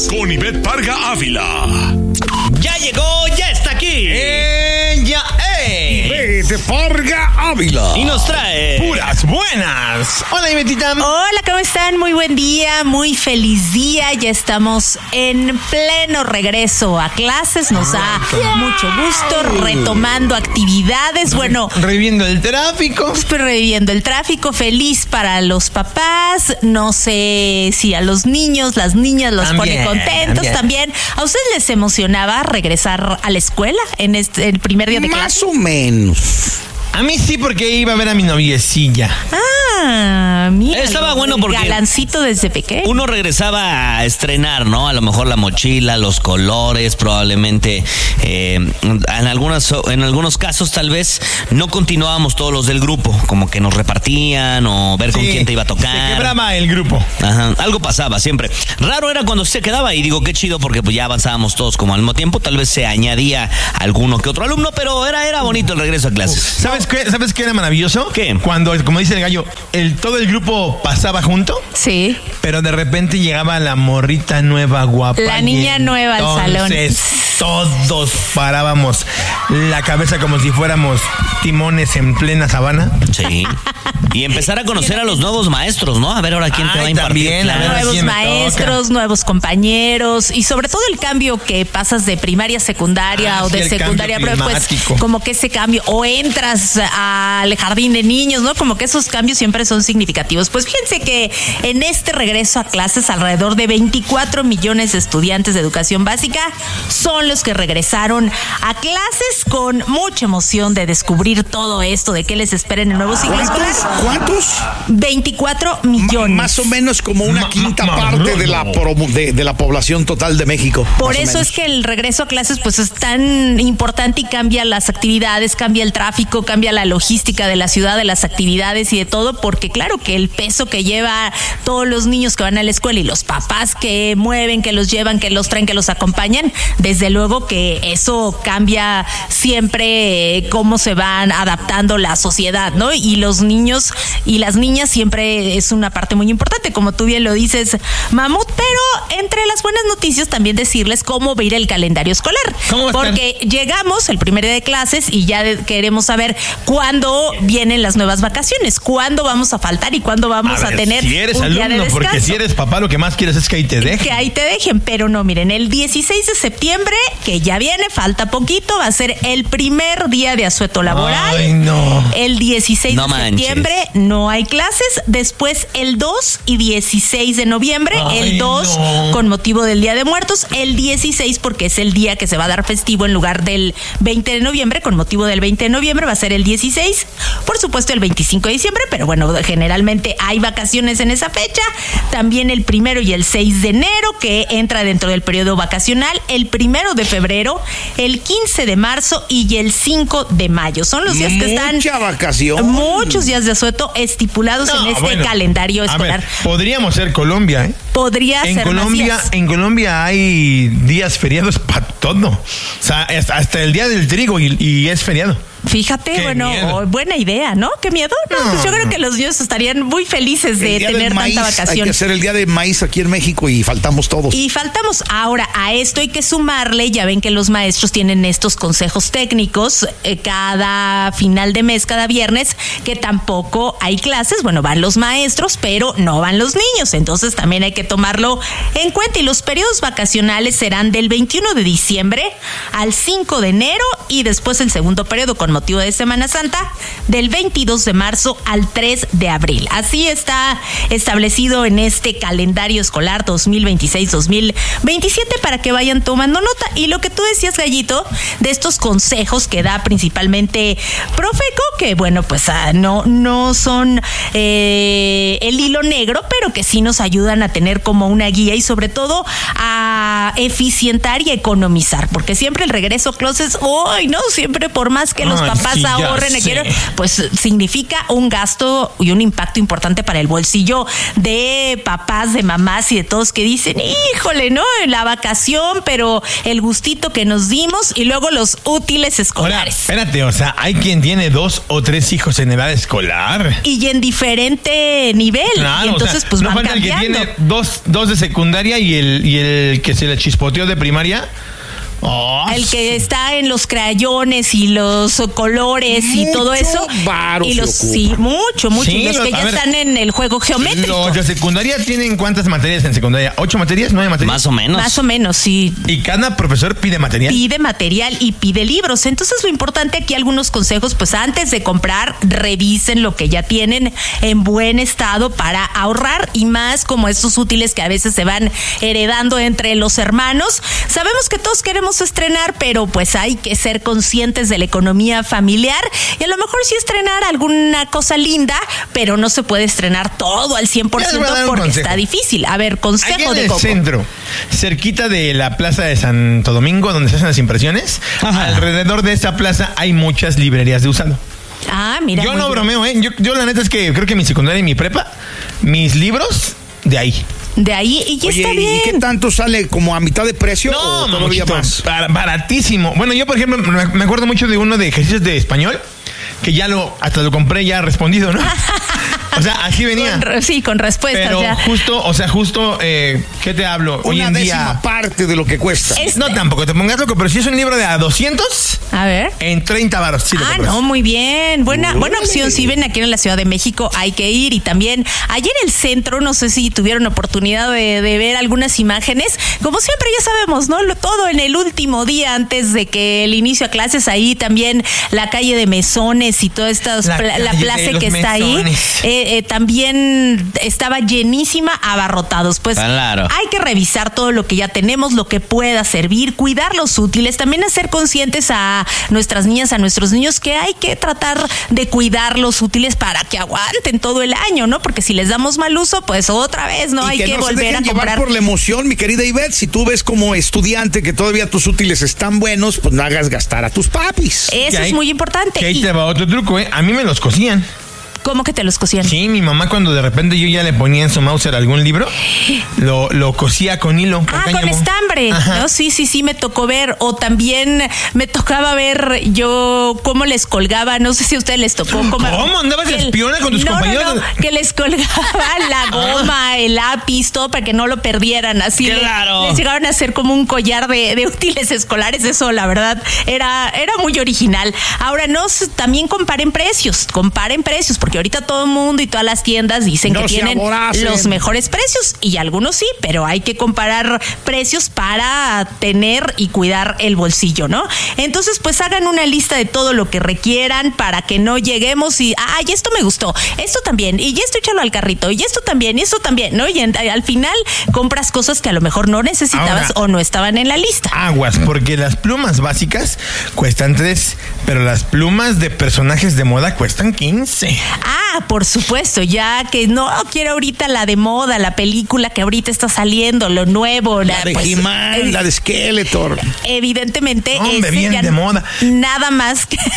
con Ivette Parga Ávila. Ya llegó, ya está aquí. Ivette Parga Ávila. Y nos trae puras buenas. Hola, Ivetita. Hola, ¿cómo están? Muy buen día, muy feliz día. Ya estamos en pleno regreso a clases. Nos da mucho gusto, retomando actividades. Bueno, reviviendo el tráfico. Reviviendo el tráfico, feliz para los papás. No sé si a los niños, las niñas los pone contentos también. ¿A ustedes les emocionaba regresar a la escuela en el primer día de clase? Más o menos. A mí sí, porque iba a ver a mi noviecilla. Mira. Estaba bueno porque galancito desde pequeño. Uno regresaba a estrenar, ¿no? A lo mejor la mochila, los colores, probablemente en algunos casos tal vez no continuábamos todos los del grupo, como que nos repartían o ver con quién te iba a tocar. Se quebraba el grupo. Ajá, algo pasaba siempre. Raro era cuando se quedaba, y digo qué chido porque pues ya avanzábamos todos como al mismo tiempo, tal vez se añadía alguno que otro alumno, pero era bonito el regreso a clases. ¿Sabes qué era maravilloso? ¿Qué? Cuando, como dice el gallo, todo el grupo pasaba junto. Sí. Pero de repente llegaba la morrita nueva, guapa. La niña nueva al salón. Entonces todos parábamos la cabeza como si fuéramos timones en plena sabana. Sí. Y empezar a conocer a los nuevos maestros, ¿no? A ver ahora quién te va a impartir. Nuevos maestros, nuevos compañeros y sobre todo el cambio que pasas de primaria a secundaria o de secundaria, pero pues como que ese cambio, o entras al jardín de niños, ¿no? Como que esos cambios siempre son significativos. Pues fíjense que en este regreso a clases alrededor de 24 millones de estudiantes de educación básica son los que regresaron a clases con mucha emoción de descubrir todo esto, de qué les espera en el nuevo ciclo escolar. ¿Cuántos? 24 millones. Más o menos como una quinta parte de la población total de México. Por eso es que el regreso a clases pues es tan importante y cambia las actividades, cambia el tráfico, cambia la logística de la ciudad, de las actividades y de todo, porque claro que el peso que lleva todos los niños que van a la escuela y los papás que mueven, que los llevan, que los traen, que los acompañan, desde luego que eso cambia siempre cómo se van adaptando la sociedad, ¿no? Y los niños y las niñas siempre es una parte muy importante, como tú bien lo dices, Mamut, pero entre las buenas noticias también decirles cómo va a ir el calendario escolar. Porque llegamos el primer día de clases y ya queremos saber cuándo vienen las nuevas vacaciones, cuándo vamos a faltar y cuándo vamos a tener si eres un alumno, día de descanso. Porque si eres papá lo que más quieres es que ahí te dejen. Que ahí te dejen, pero no, miren, el 16 de septiembre, que ya viene, falta poquito, va a ser el primer día de asueto laboral. Ay, no. El 16 de septiembre no hay clases, después el 2 y 16 de noviembre, el 2 con motivo del Día de Muertos, el 16 porque es el día que se va a dar festivo en lugar del 20 de noviembre, con motivo del 20 de noviembre va a ser el 16, por supuesto el 25 de diciembre, pero bueno, generalmente hay vacaciones en esa fecha, también el 1 y el 6 de enero que entra dentro del periodo vacacional, el 1 de febrero, el 15 de marzo y el 5 de mayo, son los días que están muchos días de asueto estipulados en este calendario escolar. Ver, podríamos ser Colombia, ¿eh? Podría ser Colombia, en Colombia hay días feriados para todo. O sea, hasta el día del trigo y es feriado. Fíjate, buena idea, ¿no? ¿Qué miedo? No, pues yo creo que los niños estarían muy felices de tener tanta vacación. Hay que hacer el día de maíz aquí en México y faltamos todos. Ahora, a esto hay que sumarle, ya ven que los maestros tienen estos consejos técnicos cada final de mes, cada viernes, que tampoco hay clases. Bueno, van los maestros, pero no van los niños. Entonces también hay que tomarlo en cuenta. Y los periodos vacacionales serán del 21 de diciembre al 5 de enero y después el segundo periodo con motivo de Semana Santa, del 22 de marzo al 3 de abril. Así está establecido en este calendario escolar 2026-2027 para que vayan tomando nota. Y lo que tú decías, Gallito, de estos consejos que da principalmente Profeco, que bueno, pues no son el hilo negro, pero que sí nos ayudan a tener como una guía y sobre todo a eficientar y economizar, porque siempre el regreso a clases, no, siempre por más que los papás ahorren, pues significa un gasto y un impacto importante para el bolsillo de papás, de mamás y de todos que dicen, híjole, ¿no? La vacación, pero el gustito que nos dimos y luego los útiles escolares. Ahora, espérate, o sea, hay quien tiene 2 o 3 hijos en edad escolar. Y en diferente nivel. Claro, y entonces, pues no van falta cambiando. el que tiene 2 dos de secundaria y el que se le chispoteó de primaria. Oh, el que está en los crayones y los colores y todo eso. Y los, sí, mucho. Sí, los que ya están en el juego geométrico. Los de secundaria tienen ¿cuántas materias en secundaria? ¿8 materias? ¿9 materias? Más o menos. Más o menos, sí. Y cada profesor pide material. Pide material y pide libros. Entonces lo importante aquí, algunos consejos, pues antes de comprar, revisen lo que ya tienen en buen estado para ahorrar, y más como estos útiles que a veces se van heredando entre los hermanos. Sabemos que todos queremos estrenar, pero pues hay que ser conscientes de la economía familiar, y a lo mejor sí estrenar alguna cosa linda, pero no se puede estrenar todo al 100% porque está difícil. A ver, consejo de Coco. En el centro, cerquita de la plaza de Santo Domingo, donde se hacen las impresiones, alrededor de esa plaza hay muchas librerías de usado. Ah, mira. Yo no bromeo, yo la neta es que creo que mi secundaria y mi prepa, mis libros de ahí. De ahí, y ya está bien. ¿Y qué tanto sale? ¿Como a mitad de precio? No, o todavía más? Baratísimo. Bueno, yo, por ejemplo, me acuerdo mucho de uno de ejercicios de español, que hasta lo compré ya respondido, ¿no? O sea, así venía. Con respuestas. Pero ya. justo, ¿qué te hablo? Hoy en día. Una décima parte de lo que cuesta. No, tampoco te pongas loco, pero si es un libro de a 200, a ver, en 30 varos. Sí, no, muy bien. Buena opción. Si ven aquí en la Ciudad de México, hay que ir. Y también, allí en el centro, no sé si tuvieron oportunidad de ver algunas imágenes. Como siempre, ya sabemos, ¿no? Todo en el último día antes de que el inicio a clases, ahí también la calle de Mesones y toda esta la plaza que está Mesones. Ahí. También estaba llenísima, abarrotados. Pues claro, hay que revisar todo lo que ya tenemos, lo que pueda servir, cuidar los útiles, también hacer conscientes a nuestras niñas, a nuestros niños, que hay que tratar de cuidar los útiles para que aguanten todo el año, ¿no? Porque si les damos mal uso, pues otra vez, ¿no? Hay que volver a comprar. Llevar por la emoción, mi querida Ivette. Si tú ves como estudiante que todavía tus útiles están buenos, pues no hagas gastar a tus papis. Eso es muy importante. Que ahí te va otro truco, A mí me los cosían. ¿Cómo que te los cosían? Sí, mi mamá, cuando de repente yo ya le ponía en su Mauser algún libro, lo cosía con hilo. Con estambre. ¿No? Sí, me tocó ver. O también me tocaba ver yo cómo les colgaba. No sé si a ustedes les tocó. ¿Cómo? ¿Andabas de espiona con tus compañeros? No, que les colgaba la goma, el lápiz, todo para que no lo perdieran. Así les llegaron a hacer como un collar de útiles escolares. Eso, la verdad, era muy original. Ahora, también comparen precios, porque ahorita todo el mundo y todas las tiendas dicen que tienen los mejores precios, y algunos sí, pero hay que comparar precios para tener y cuidar el bolsillo, ¿no? Entonces, pues hagan una lista de todo lo que requieran para que no lleguemos y esto me gustó, esto también, y esto échalo al carrito, y esto también, ¿no? Y al final compras cosas que a lo mejor no necesitabas o no estaban en la lista. Aguas, porque las plumas básicas cuestan 3, pero las plumas de personajes de moda cuestan 15. Por supuesto, ya que no quiero ahorita la de moda, la película que ahorita está saliendo, lo nuevo. La de He-Man, la de Skeletor. Evidentemente, bien de moda. Nada más que...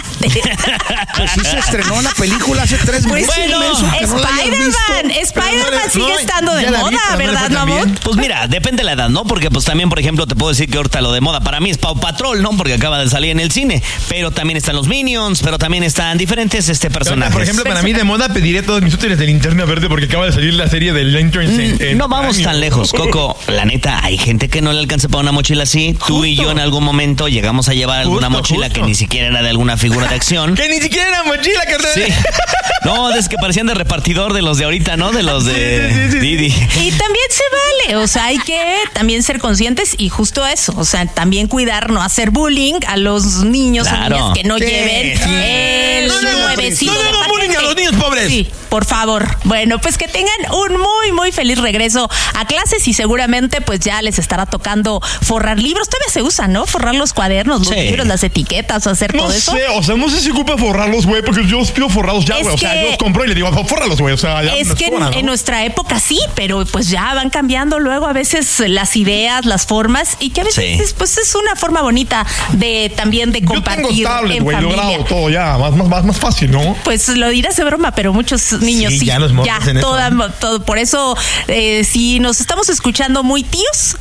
Pues sí se estrenó la película hace 3 meses. Bueno, Spider-Man sigue estando de moda, ¿verdad, Mamut? Pues mira, depende de la edad, ¿no? Porque pues también, por ejemplo, te puedo decir que ahorita lo de moda para mí es Paw Patrol, ¿no? Porque acaba de salir en el cine. Pero también están los Minions, pero también están diferentes personajes. Por ejemplo, para mí de moda pediré todos mis útiles de Linterna Verde, porque acaba de salir la serie de Lanterns no vamos tan lejos, Coco. La neta, hay gente que no le alcanza para una mochila así. Tú y yo en algún momento llegamos a llevar alguna mochila que ni siquiera era de alguna figura de acción. Que ni siquiera era mochila, carnal. Sí. No, es que parecían de repartidor de los de ahorita, ¿no? De los de Didi. Y también se vale, o sea, hay que también ser conscientes y justo eso, o sea, también cuidar, no hacer bullying a los niños o niñas que no lleven el nuevecito de paquete. Bullying a los niños pobres. Sí, por favor. Bueno, pues que tengan un muy, muy feliz regreso a clases, y seguramente pues ya les estará tocando forrar libros. Todavía se usa, ¿no? Forrar los cuadernos, los libros, las etiquetas, hacer todo eso. No sé si ocupa forrarlos, güey, porque yo los pido forrados ya, güey. O sea, yo los compro y le digo, fórralos, güey. O sea, ya es que en nuestra época sí, pero pues ya van cambiando luego a veces las ideas, las formas, y que a veces pues es una forma bonita de también de compartir. Yo tengo tablet, en güey, familia. logrado todo ya, más fácil, ¿no? Pues lo dirás de broma, pero muchos niños sí. Ya los morros en todo. Por eso, si nos estamos escuchando muy tíos,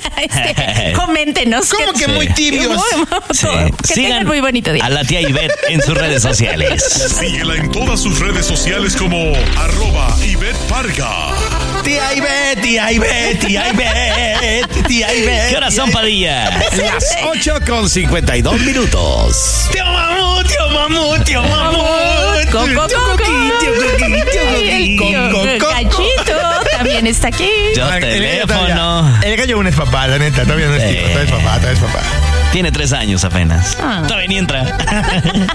coméntenos. ¿Cómo que muy tibios? Que tengan muy bonito día. A la tía Ivette en sus redes sociales. Síguela en todas sus redes sociales como @Ivette Parga. Tía Ivette, tía Ivette, tía Ivette, tía Ivette. ¿Qué horas son, Padilla? Las 8:52. Tío mamut, tío mamut, tío mamut. Coco, el tío Cachito también está aquí. Yo El teléfono. gallo aún es papá, la neta, todavía no es tío, todavía es papá. Tiene 3 años apenas. Ah. Todavía ni entra.